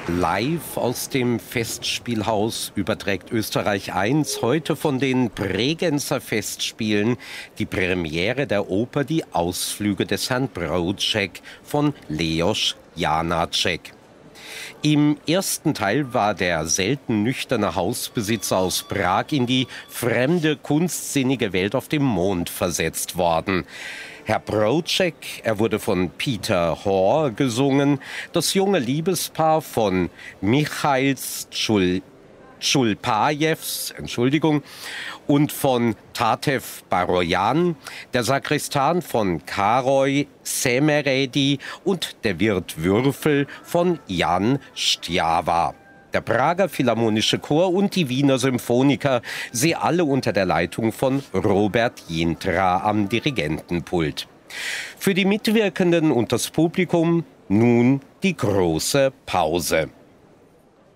Live aus dem Festspielhaus überträgt Österreich 1 heute von den Bregenzer Festspielen die Premiere der Oper Die Ausflüge des Herrn Broček von Leos Janáček. Im ersten Teil war der selten nüchterne Hausbesitzer aus Prag in die fremde, kunstsinnige Welt auf dem Mond versetzt worden. Herr Broček, er wurde von Peter Hoare gesungen, das junge Liebespaar von Michails Tschulpajews, und von Tatev Barojan, der Sakristan von Károly Semeredi und der Wirt Würfel von Jan Stjava. Der Prager Philharmonische Chor und die Wiener Symphoniker, sie alle unter der Leitung von Robert Jintra am Dirigentenpult. Für die Mitwirkenden und das Publikum nun die große Pause.